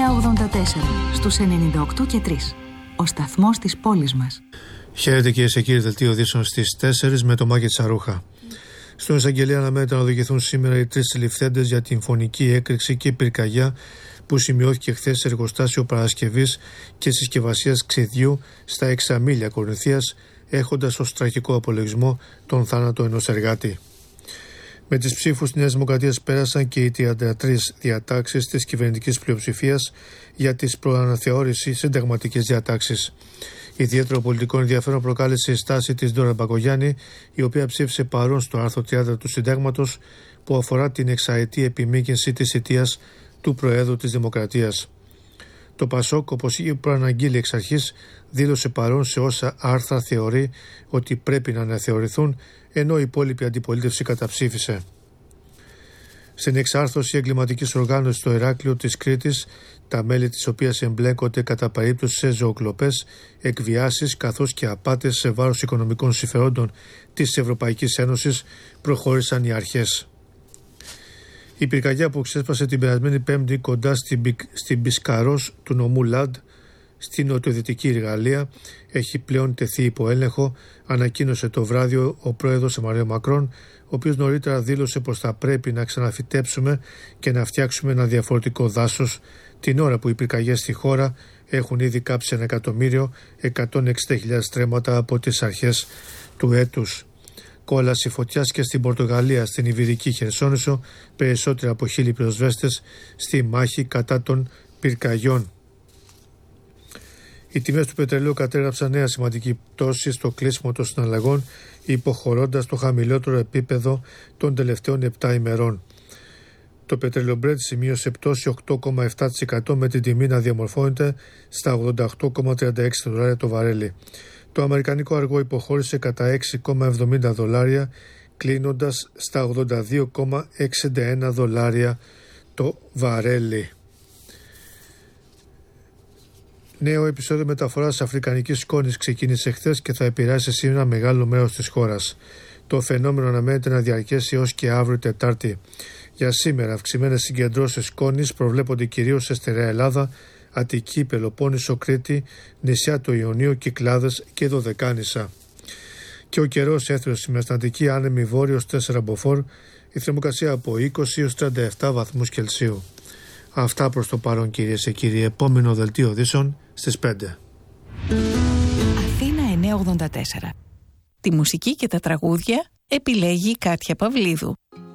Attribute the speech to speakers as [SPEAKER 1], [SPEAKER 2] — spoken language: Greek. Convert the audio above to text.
[SPEAKER 1] 984 στους 98 και 3. Ο σταθμός της πόλης μας.
[SPEAKER 2] Χαίρετε κυρίες και κύριοι, δελτίο ειδήσεων στις 4 με το Μάκη Τσαρούχα. Στον εισαγγελέα αναμένεται να οδηγηθούν σήμερα οι 3 συλληφθέντες για την φωνική έκρηξη και πυρκαγιά που σημειώθηκε χθες σε εργοστάσιο παρασκευής και συσκευασίας ξυδιού στα Εξαμήλια Κορινθίας, έχοντας ως τραγικό απολογισμό τον θάνατο ενός εργάτη. Με τις ψήφους της Νέας Δημοκρατίας πέρασαν και οι 33 διατάξεις της κυβερνητικής πλειοψηφίας για τις προαναθεώρηση συνταγματικές διατάξεις. Ιδιαίτερο πολιτικό ενδιαφέρον προκάλεσε η στάση της Ντόρα Μπακογιάννη, η οποία ψήφισε παρόν στο άρθρο 30 του Συντάγματος που αφορά την εξαετή επιμήκυνση της θητείας του Προέδρου της Δημοκρατίας. Το Πασόκ, όπως είχε προαναγγείλει εξ αρχής, δήλωσε παρόν σε όσα άρθρα θεωρεί ότι πρέπει να αναθεωρηθούν, ενώ η υπόλοιπη αντιπολίτευση καταψήφισε. Στην εξάρθρωση εγκληματικής οργάνωσης στο Ηράκλειο της Κρήτης, τα μέλη της οποίας εμπλέκονται κατά περίπτωση σε ζωοκλοπές, εκβιάσεις καθώς και απάτες σε βάρος οικονομικών συμφερόντων της Ευρωπαϊκής Ένωσης, προχώρησαν οι αρχές. Η πυρκαγιά που ξέσπασε την περασμένη Πέμπτη κοντά στην Πισκαρός του νομού Λαντ, στην νοτιοδυτική Γαλλία, έχει πλέον τεθεί υπό έλεγχο, ανακοίνωσε το βράδυ ο πρόεδρος Εμμανουέλ Μακρόν, ο οποίος νωρίτερα δήλωσε πως θα πρέπει να ξαναφυτέψουμε και να φτιάξουμε ένα διαφορετικό δάσος, την ώρα που οι πυρκαγιές στη χώρα έχουν ήδη κάψει 1.160.000 στρέμματα από τις αρχές του έτους. Κόλαση φωτιάς και στην Πορτογαλία, στην Ιβηρική Χερσόνησο, περισσότερα από 1.000 πυροσβέστες στη μάχη κατά των πυρκαγιών. Οι τιμές του πετρελαίου κατέγραψαν νέα σημαντική πτώση στο κλείσιμο των συναλλαγών, υποχωρώντας το χαμηλότερο επίπεδο των τελευταίων 7 ημερών. Το πετρέλαιο Brent σημείωσε πτώση 8,7% με την τιμή να διαμορφώνεται στα $88,36 το βαρέλι. Το αμερικανικό αργό υποχώρησε κατά $6,70, κλείνοντας στα $82,61 το βαρέλι. Νέο επεισόδιο μεταφοράς αφρικανικής σκόνης ξεκίνησε χθες και θα επηρεάσει σήμερα μεγάλο μέρος της χώρας. Το φαινόμενο αναμένεται να διαρκέσει έως και αύριο Τετάρτη. Για σήμερα, αυξημένες συγκεντρώσεις σκόνης προβλέπονται κυρίως σε στερεά Ελλάδα, Αττική, Πελοπόννησο, Κρήτη, νησιά του Ιωνίου, Κυκλάδες και Δωδεκάνησα. Και ο καιρός έθριος με αστατική άνεμη βόρειος 4 μποφόρ, η θερμοκρασία από 20 έως 37 βαθμούς Κελσίου. Αυτά προς το παρόν κυρίες και κύριοι. Επόμενο δελτίο ειδήσεων στις 5.
[SPEAKER 1] Αθήνα 984. Τη μουσική και τα τραγούδια επιλέγει η Κάτια Παυλίδου.